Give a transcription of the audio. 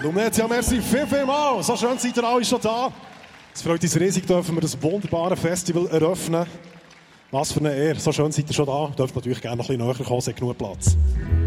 Lunetia, merci vielmals. So schön seid ihr alle schon da. Es freut uns riesig, dürfen wir das wunderbare Festival eröffnen. Was für eine Ehre. So schön seid ihr schon da. Dürft natürlich gerne noch ein bisschen näher kommen, es hat genug Platz.